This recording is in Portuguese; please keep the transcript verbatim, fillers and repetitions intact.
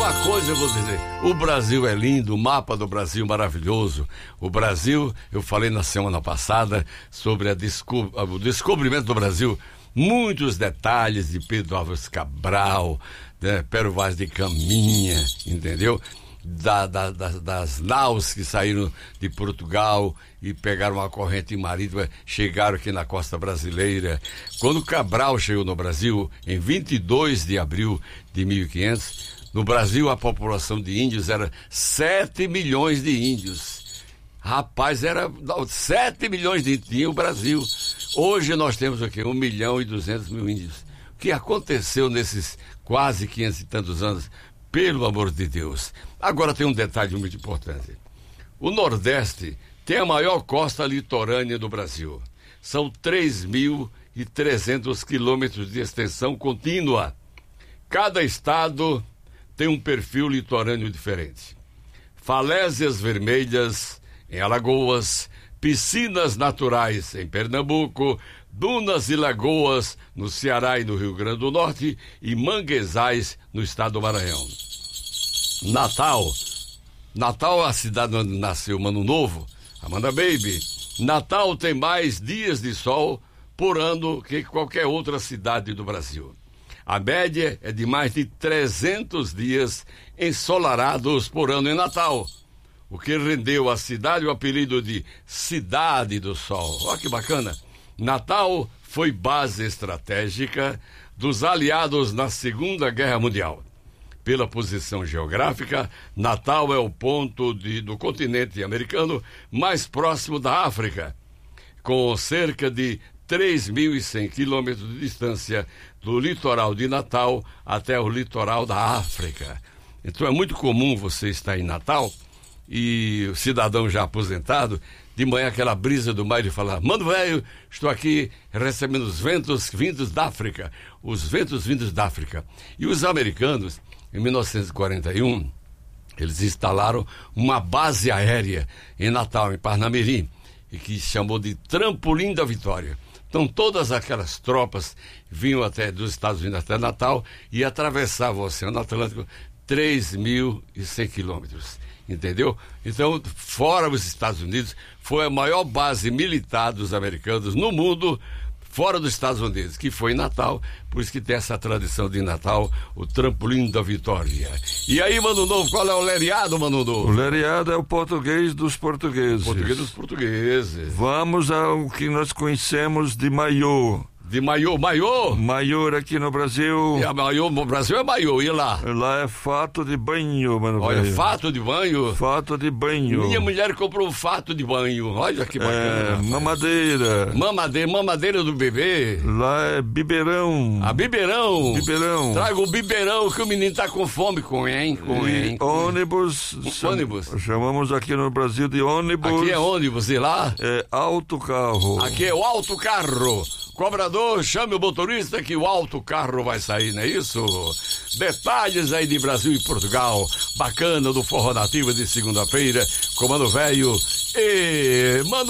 uma coisa eu vou dizer, o Brasil é lindo, o mapa do Brasil maravilhoso. O Brasil, eu falei na semana passada sobre a desco- o descobrimento do Brasil, muitos detalhes de Pedro Álvares Cabral, né, Pero Vaz de Caminha, entendeu? Da, da, da, das naus que saíram de Portugal e pegaram uma corrente marítima, chegaram aqui na costa brasileira. Quando Cabral chegou no Brasil, em vinte e dois de abril de mil e quinhentos, no Brasil a população de índios era sete milhões de índios. Rapaz, era sete milhões de índios, tinha o Brasil. Hoje nós temos o quê? um milhão e duzentos mil índios. O que aconteceu nesses quase quinhentos e tantos anos? Pelo amor de Deus. Agora tem um detalhe muito importante. O Nordeste tem a maior costa litorânea do Brasil. São três mil e trezentos quilômetros de extensão contínua. Cada estado tem um perfil litorâneo diferente. Falésias vermelhas em Alagoas, piscinas naturais em Pernambuco, dunas e lagoas no Ceará e no Rio Grande do Norte e manguezais no estado do Maranhão. Natal. Natal é a cidade onde nasceu Mano Novo, Amanda Baby. Natal tem mais dias de sol por ano que qualquer outra cidade do Brasil. A média é de mais de trezentos dias ensolarados por ano em Natal, o que rendeu à cidade o apelido de Cidade do Sol. Olha que bacana. Natal foi base estratégica dos aliados na Segunda Guerra Mundial. Pela posição geográfica, Natal é o ponto de, do continente americano mais próximo da África, com cerca de três mil e cem quilômetros de distância do litoral de Natal até o litoral da África. Então é muito comum você estar em Natal e o cidadão já aposentado, de manhã aquela brisa do mar, ele fala: mano velho, estou aqui recebendo os ventos vindos da África, os ventos vindos da África. E os americanos, em mil novecentos e quarenta e um, eles instalaram uma base aérea em Natal, em Parnamirim, e que chamou de Trampolim da Vitória. Então todas aquelas tropas vinham até dos Estados Unidos até Natal e atravessavam o Oceano Atlântico três mil e cem quilômetros. Entendeu? Então, fora os Estados Unidos, foi a maior base militar dos americanos no mundo, fora dos Estados Unidos, que foi em Natal. Por isso que tem essa tradição de Natal, o Trampolim da Vitória. E aí, Mano Novo, qual é o leriado, Mano Novo? O leriado é o português dos portugueses. Português dos portugueses. Vamos ao que nós conhecemos de maiô. De maiô, maiô? Maiô aqui no Brasil. E a maiô no Brasil é maiô, e lá? Lá é fato de banho, mano. Olha, velho. fato de banho? Fato de banho. Minha mulher comprou um fato de banho. Olha que bacana. É, rapaz. mamadeira. Mamadeira, mamadeira do bebê. Lá é biberão. A biberão. Biberão. Traga o biberão que o menino tá com fome. Com, hein? Com, hein? E ônibus. Ônibus. Chamamos aqui no Brasil de ônibus. Aqui é ônibus, e lá? É autocarro. Aqui é o autocarro. Cobrador, chame o motorista que o autocarro vai sair, não é isso? Detalhes aí de Brasil e Portugal. Bacana do Forró Nativo de segunda-feira. Comando Velho e Mano